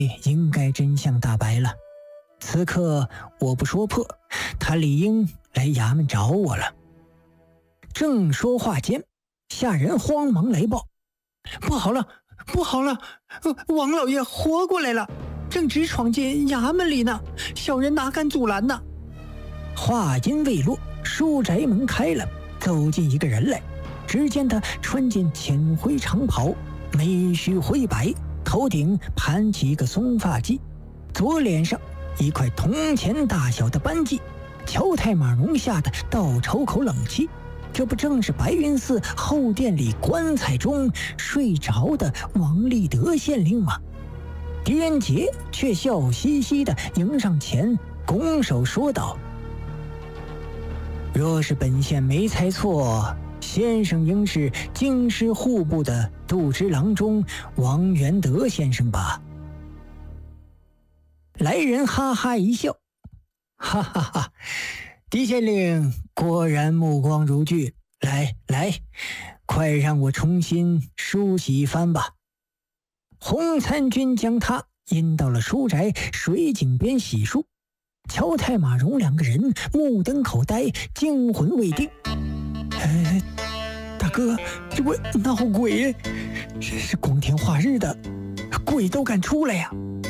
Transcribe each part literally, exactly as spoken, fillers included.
应该真相大白了。此刻我不说破，他理应来衙门找我了。正说话间，下人慌忙来报：不好了，不好了，王老爷活过来了，正直闯进衙门里呢，小人哪敢阻拦呢？话音未落，书宅门开了，走进一个人来。只见他穿件浅灰长袍，眉须灰白，头顶盘起一个松发髻，左脸上一块铜钱大小的斑迹。乔太马容吓得倒抽口冷气，这不正是白云寺后殿里棺材中睡着的王立德县令吗？狄仁杰却笑嘻嘻地迎上前，拱手说道：若是本县没猜错，先生应是京师户部的度支郎中王元德先生吧？来人哈哈一笑，哈哈哈，狄县令果然目光如炬，来来，快让我重新梳洗一番吧。洪参军将他引到了书宅水井边洗漱，乔太马荣两个人目瞪口呆，惊魂未定。哎，大哥，这不闹鬼，这是光天化日的，鬼都敢出来呀！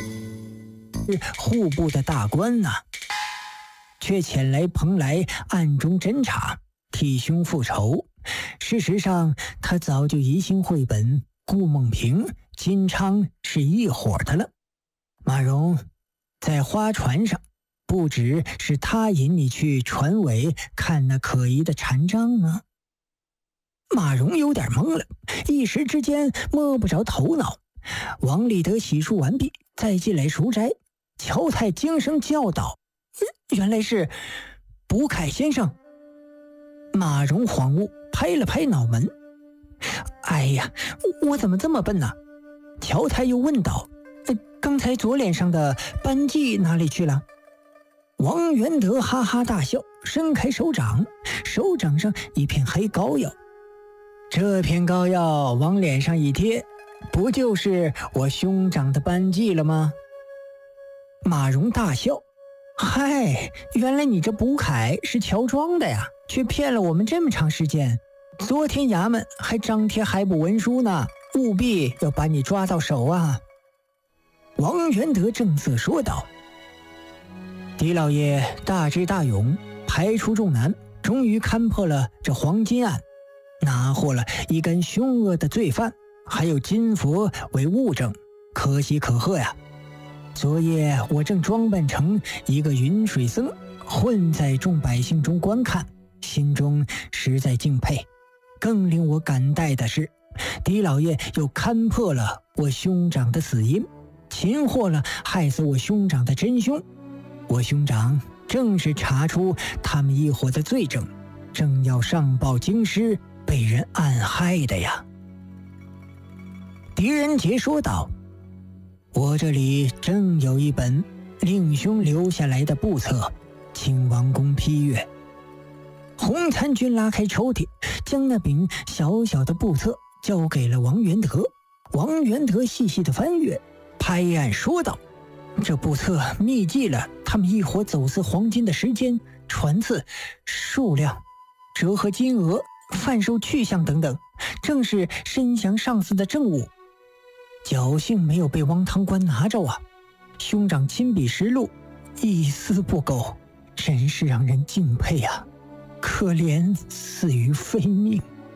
户部的大官呐、啊，却前来蓬莱暗中侦查，替兄复仇。事实上，他早就疑心绘本顾梦平、金昌是一伙的了。马荣在花船上，不只是他引你去船尾看那可疑的禅杖吗？马荣有点懵了，一时之间摸不着头脑。王立德洗漱完毕，再进来赎斋。乔太惊声叫道：原来是卜凯先生。马荣恍悟，拍了拍脑门：哎呀，我怎么这么笨呢？乔太又问道：刚才左脸上的斑迹哪里去了？王元德哈哈大笑，伸开手掌，手掌上一片黑膏药。这片膏药往脸上一贴，不就是我兄长的斑迹了吗？马荣大笑：嗨，原来你这卜凯是乔装的呀，却骗了我们这么长时间。昨天衙门还张贴海捕文书呢，务必要把你抓到手啊！王元德正色说道：狄老爷大智大勇，排除众难，终于勘破了这黄金案，拿获了一干凶恶的罪犯，还有金佛为物证，可喜可贺呀！昨夜我正装扮成一个云水僧，混在众百姓中观看，心中实在敬佩。更令我感戴的是，狄老爷又勘破了我兄长的死因，擒获了害死我兄长的真凶。我兄长正是查出他们一伙的罪证，正要上报京师，被人暗害的呀。狄仁杰说道：我这里正有一本令兄留下来的簿册，请王公批阅。洪参军拉开抽屉，将那柄小小的簿册交给了王元德。王元德细细的翻阅，拍案说道：这簿册密记了他们一伙走私黄金的时间、船次、数量、折合金额、贩售去向等等，正是申降上司的证物。侥幸没有被汪堂官拿着啊！兄长亲笔实录，一丝不苟，真是让人敬佩啊！可怜死于非命，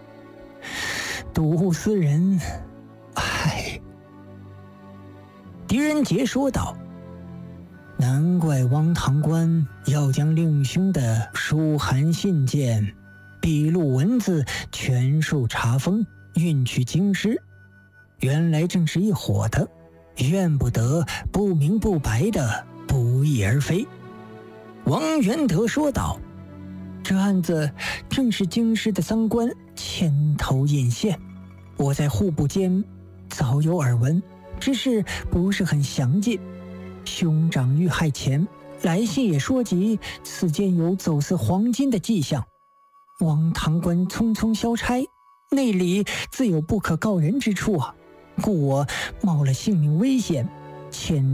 毒死人，唉。狄仁杰说道：难怪汪堂官要将令兄的书函信件、笔录文字全数查封，运去京师。原来正是一伙的，怨不得不明不白的不翼而飞。王元德说道：这案子正是京师的赃官牵头引线，我在户部间早有耳闻，只是不是很详尽。兄长遇害前来信也说及此间有走私黄金的迹象，汪堂官匆匆消差，内里自有不可告人之处啊，故我冒了性命危险， 千